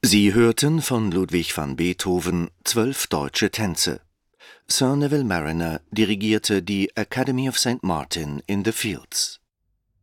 Sie hörten von Ludwig van Beethoven 12 deutsche Tänze. Sir Neville Marriner dirigierte die Academy of St. Martin in the Fields.